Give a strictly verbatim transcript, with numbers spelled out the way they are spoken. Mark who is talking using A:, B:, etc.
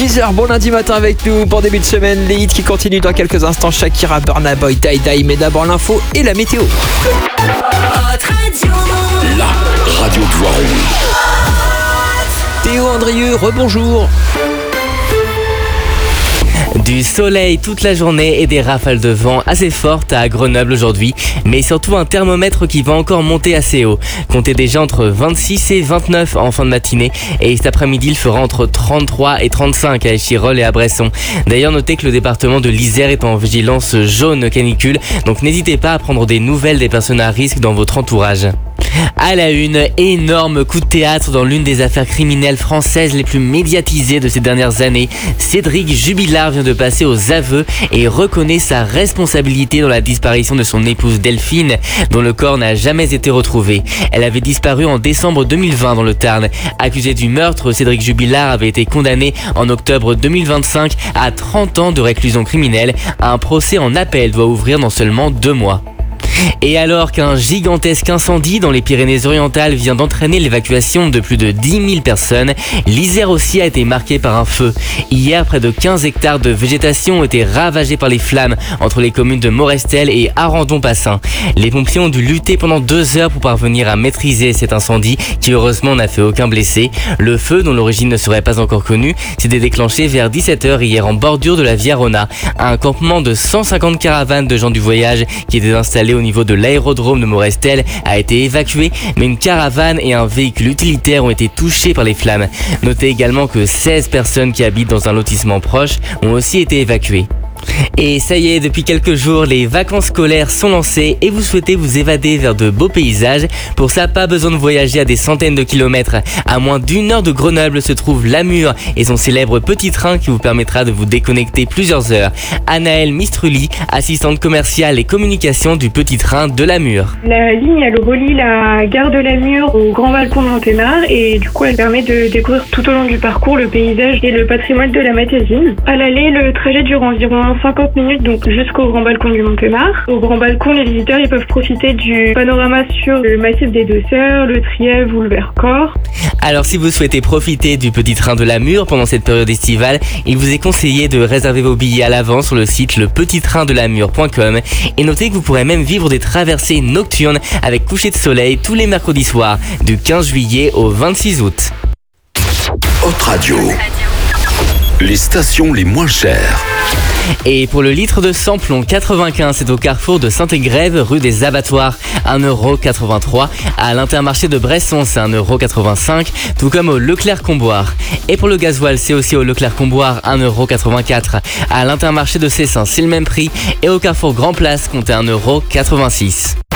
A: dix heures, bon lundi matin avec nous pour début de semaine. Les hits qui continuent dans quelques instants. Shakira, Burna Boy, Die Die. Mais d'abord l'info et la météo.
B: La radio de Voiron.
A: Théo Andrieux, rebonjour.
C: Du soleil toute la journée et des rafales de vent assez fortes à Grenoble aujourd'hui, mais surtout un thermomètre qui va encore monter assez haut. Comptez déjà entre vingt-six et vingt-neuf en fin de matinée, et cet après-midi il fera entre trente-trois et trente-cinq à Échirolles et à Bresson. D'ailleurs, notez que le département de l'Isère est en vigilance jaune canicule, donc n'hésitez pas à prendre des nouvelles des personnes à risque dans votre entourage. À la une, énorme coup de théâtre dans l'une des affaires criminelles françaises les plus médiatisées de ces dernières années. Cédric Jubilard vient de passer aux aveux et reconnaît sa responsabilité dans la disparition de son épouse Delphine, dont le corps n'a jamais été retrouvé. Elle avait disparu en décembre deux mille vingt dans le Tarn. Accusé du meurtre, Cédric Jubilard avait été condamné en octobre deux mille vingt-cinq à trente ans de réclusion criminelle. Un procès en appel doit ouvrir dans seulement deux mois. Et alors qu'un gigantesque incendie dans les Pyrénées-Orientales vient d'entraîner l'évacuation de plus de dix mille personnes, l'Isère aussi a été marquée par un feu. Hier, près de quinze hectares de végétation ont été ravagés par les flammes entre les communes de Morestel et Arandon-Passin. Les pompiers ont dû lutter pendant deux heures pour parvenir à maîtriser cet incendie qui heureusement n'a fait aucun blessé. Le feu, dont l'origine ne serait pas encore connue, s'était déclenché vers dix-sept heures hier en bordure de la Via Rona. Un campement de cent cinquante caravanes de gens du voyage qui étaient installés au niveau de l'aérodrome de Morestel a été évacué, mais une caravane et un véhicule utilitaire ont été touchés par les flammes. Notez également que seize personnes qui habitent dans un lotissement proche ont aussi été évacuées. Et ça y est, depuis quelques jours, les vacances scolaires sont lancées et vous souhaitez vous évader vers de beaux paysages. Pour ça, pas besoin de voyager à des centaines de kilomètres. À moins d'une heure de Grenoble se trouve Lamure et son célèbre petit train qui vous permettra de vous déconnecter plusieurs heures. Anaëlle Mistruli, assistante commerciale et communication du petit train de Lamure.
D: La ligne, elle relie la gare de Lamure au Grand Balcon de Monténard et du coup, elle permet de découvrir tout au long du parcours le paysage et le patrimoine de la Matésine. À l'aller, le trajet dure environ cinquante minutes, donc jusqu'au Grand Balcon du Monténard. Au Grand Balcon, les visiteurs ils peuvent profiter du panorama sur le massif des Deux Sœurs, le Trièves ou le Vercors.
C: Alors si vous souhaitez profiter du petit train de Lamure pendant cette période estivale, il vous est conseillé de réserver vos billets à l'avance sur le site le petit train de lamure point com et notez que vous pourrez même vivre des traversées nocturnes avec coucher de soleil tous les mercredis soirs du quinze juillet au vingt-six août.
B: Hot Radio. Les stations les moins chères.
C: Et pour le litre de samplon quatre-vingt-quinze, c'est au carrefour de Saint-Égrève, rue des Abattoirs, un euro quatre-vingt-trois. À l'Intermarché de Bresson, c'est un euro quatre-vingt-cinq, tout comme au Leclerc-Comboire. Et pour le gasoil, c'est aussi au Leclerc-Comboire, un euro quatre-vingt-quatre. À l'Intermarché de Cessin, c'est le même prix. Et au carrefour Grand Place, comptez un euro quatre-vingt-six.